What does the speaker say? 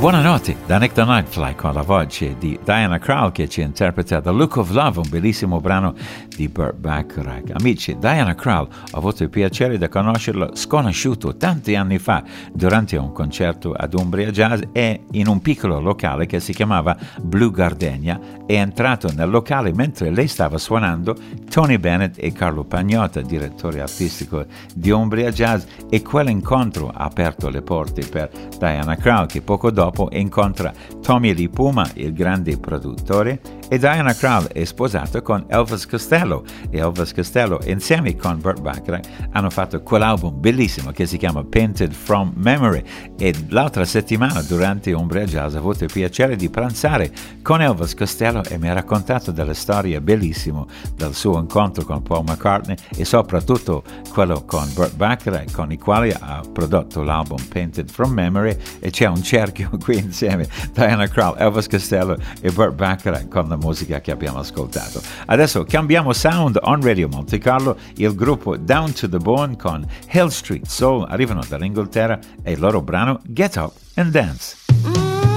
Buonanotte da Nick the Nightfly con la voce di Diana Krall che ci interpreta The Look of Love, un bellissimo brano di Burt Bacharach. Amici, Diana Krall ho avuto il piacere di conoscerlo sconosciuto tanti anni fa durante un concerto ad Umbria Jazz e in un piccolo locale che si chiamava Blue Gardenia. È entrato nel locale mentre lei stava suonando Tony Bennett e Carlo Pagnotta, direttore artistico di Umbria Jazz, e quell'incontro ha aperto le porte per Diana Krall, che poco dopo incontra Tommy Lee Puma, il grande produttore, e Diana Krall è sposata con Elvis Costello, e Elvis Costello insieme con Burt Bacharach hanno fatto quell'album bellissimo che si chiama Painted from Memory. E l'altra settimana durante Umbria Jazz ho avuto il piacere di pranzare con Elvis Costello e mi ha raccontato delle storie bellissime del suo incontro con Paul McCartney e soprattutto quello con Burt Bacharach, con i quali ha prodotto l'album Painted from Memory, e c'è un cerchio qui insieme, Diana Krall, Elvis Costello e Burt Bacharach con la musica che abbiamo ascoltato. Adesso cambiamo sound on Radio Monte Carlo, il gruppo Down to the Bone con Hill Street Soul arrivano dall'Inghilterra e il loro brano Get Up and Dance.